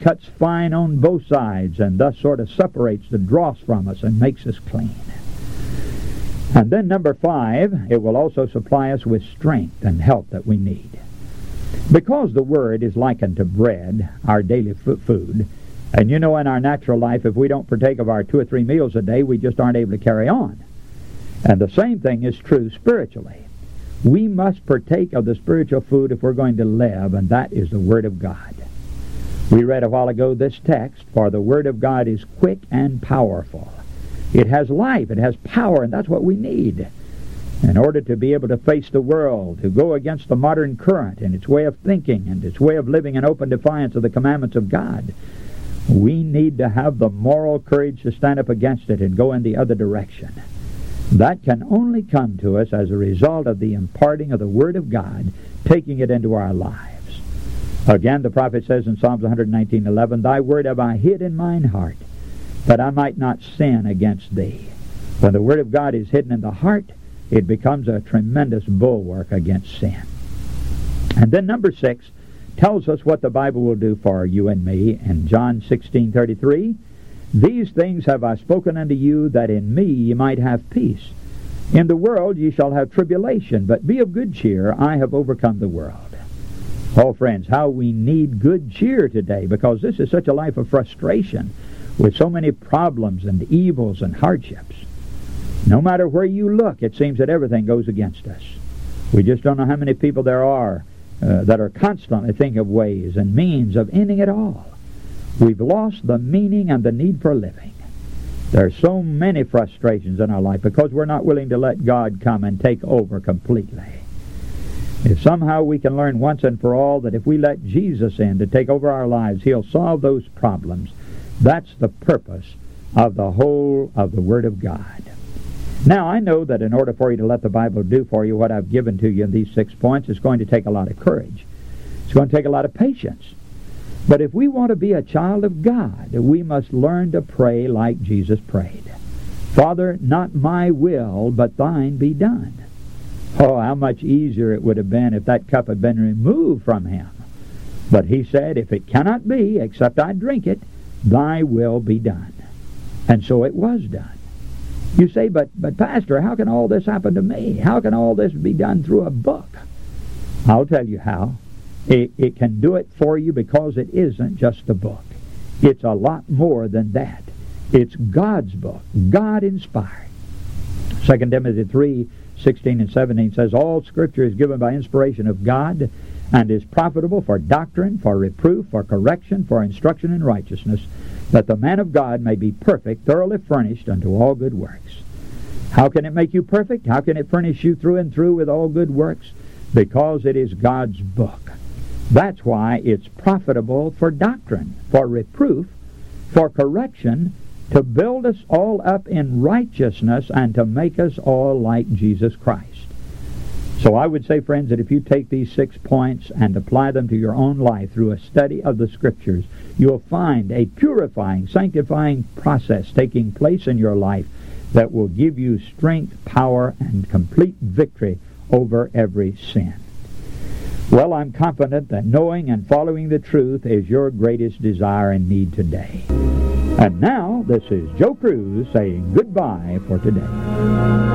cuts fine on both sides and thus sort of separates the dross from us and makes us clean. And then number 5, it will also supply us with strength and help that we need. Because the Word is likened to bread, our daily food, and you know in our natural life if we don't partake of our 2 or 3 meals a day, we just aren't able to carry on. And the same thing is true spiritually. We must partake of the spiritual food if we're going to live, and that is the Word of God. We read a while ago this text, for the Word of God is quick and powerful. It has life, it has power, and that's what we need in order to be able to face the world, to go against the modern current and its way of thinking and its way of living in open defiance of the commandments of God. We need to have the moral courage to stand up against it and go in the other direction. That can only come to us as a result of the imparting of the Word of God, taking it into our lives. Again, the prophet says in Psalms 119:11, Thy word have I hid in mine heart, that I might not sin against thee. When the Word of God is hidden in the heart, it becomes a tremendous bulwark against sin. And then number 6 tells us what the Bible will do for you and me in John 16:33. These things have I spoken unto you, that in me ye might have peace. In the world ye shall have tribulation, but be of good cheer, I have overcome the world. Oh, friends, how we need good cheer today, because this is such a life of frustration, with so many problems and evils and hardships. No matter where you look, it seems that everything goes against us. We just don't know how many people there are that are constantly thinking of ways and means of ending it all. We've lost the meaning and the need for living. There are so many frustrations in our life because we're not willing to let God come and take over completely. If somehow we can learn once and for all that if we let Jesus in to take over our lives, He'll solve those problems. That's the purpose of the whole of the Word of God. Now, I know that in order for you to let the Bible do for you what I've given to you in these 6 points, it's going to take a lot of courage. It's going to take a lot of patience. But if we want to be a child of God, we must learn to pray like Jesus prayed. Father, not my will, but thine be done. Oh, how much easier it would have been if that cup had been removed from him. But he said, if it cannot be, except I drink it, thy will be done. And so it was done. You say, but Pastor, how can all this happen to me? How can all this be done through a book? I'll tell you how. It can do it for you because it isn't just a book. It's a lot more than that. It's God's book, God-inspired. 2 Timothy 3:16 and 17 says, All Scripture is given by inspiration of God and is profitable for doctrine, for reproof, for correction, for instruction in righteousness, that the man of God may be perfect, thoroughly furnished unto all good works. How can it make you perfect? How can it furnish you through and through with all good works? Because it is God's book. That's why it's profitable for doctrine, for reproof, for correction, to build us all up in righteousness and to make us all like Jesus Christ. So I would say, friends, that if you take these 6 points and apply them to your own life through a study of the Scriptures, you'll find a purifying, sanctifying process taking place in your life that will give you strength, power, and complete victory over every sin. Well, I'm confident that knowing and following the truth is your greatest desire and need today. And now, this is Joe Cruz saying goodbye for today.